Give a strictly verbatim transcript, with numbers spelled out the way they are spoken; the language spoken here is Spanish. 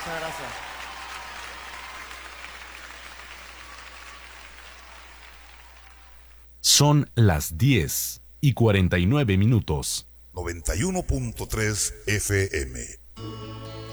Muchas gracias. Son las diez y cuarenta y nueve minutos. noventa y uno punto tres F M.